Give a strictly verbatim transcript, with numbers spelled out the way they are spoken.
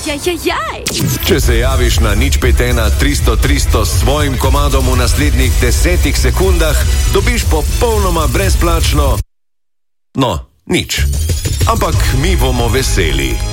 Ajajajaj. Če se javiš na nič pet ena tristo tristo s svojim komadom v naslednjih desetih sekundah, dobiš popolnoma brezplačno... No, nič. Ampak mi bomo veseli.